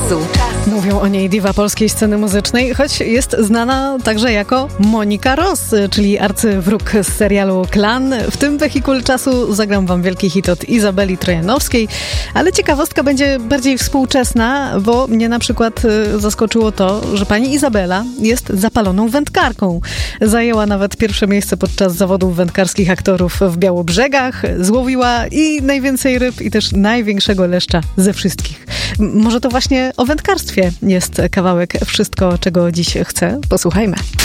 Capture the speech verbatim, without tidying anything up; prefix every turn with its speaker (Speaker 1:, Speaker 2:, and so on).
Speaker 1: czasu.
Speaker 2: Mówią o niej diwa polskiej sceny muzycznej, choć jest znana także jako Monika Ross, czyli arcywróg z serialu Klan. W tym wehikule czasu zagram wam wielki hit od Izabeli Trojanowskiej, ale ciekawostka będzie bardziej współczesna, bo mnie na przykład zaskoczyło to, że pani Izabela jest zapaloną wędkarką. Zajęła nawet pierwsze miejsce podczas zawodów wędkarskich aktorów w Białobrzegach, złowiła i najwięcej ryb i też największego leszcza ze wszystkich. M- może to właśnie o wędkarstwie jest kawałek Wszystko, czego dziś chcę. Posłuchajmy.